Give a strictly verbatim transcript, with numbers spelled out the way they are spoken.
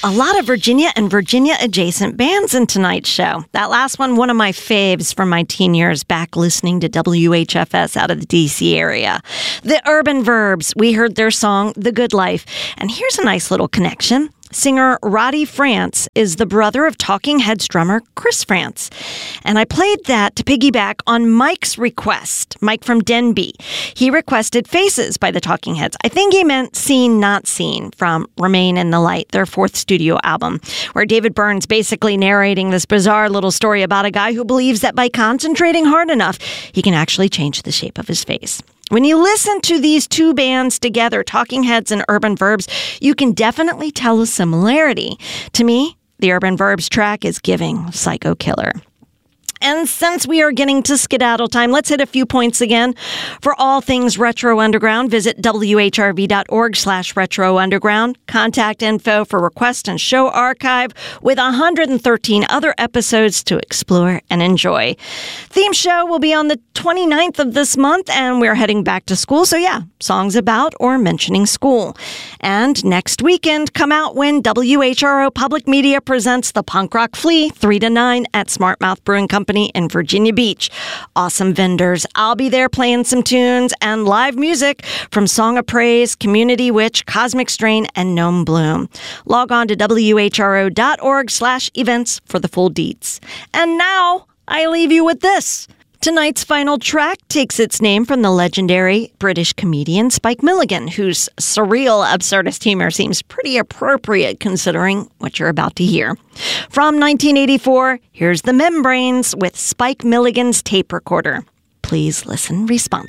A lot of Virginia and Virginia-adjacent bands in tonight's show. That last one, one of my faves from my teen years back listening to W H F S out of the D C area. The Urban Verbs, we heard their song, The Good Life. And here's a nice little connection. Singer Roddy France is the brother of Talking Heads drummer Chris France. And I played that to piggyback on Mike's request, Mike from Denby. He requested Faces by the Talking Heads. I think he meant Seen Not Seen from Remain in the Light, their fourth studio album, where David Byrne's basically narrating this bizarre little story about a guy who believes that by concentrating hard enough, he can actually change the shape of his face. When you listen to these two bands together, Talking Heads and Urban Verbs, you can definitely tell a similarity. To me, the Urban Verbs track is giving Psycho Killer. And since we are getting to skedaddle time, let's hit a few points again. For all things Retro Underground, visit whrv.org slash retro underground. Contact info for request and show archive with one hundred thirteen other episodes to explore and enjoy. Theme show will be on the twenty-ninth of this month, and we're heading back to school. So yeah, songs about or mentioning school. And next weekend, come out when W H R O Public Media presents the Punk Rock Flea three to nine at Smart Mouth Brewing Company in Virginia Beach. Awesome vendors. I'll be there playing some tunes and live music from Song of Praise, Community Witch, Cosmic Strain, and Gnome Bloom. Log on to whro.org slash events for the full deets. And now I leave you with this. Tonight's final track takes its name from the legendary British comedian Spike Milligan, whose surreal, absurdist humor seems pretty appropriate considering what you're about to hear. From nineteen eighty-four, here's the Membranes with Spike Milligan's tape recorder. Please listen responsibly.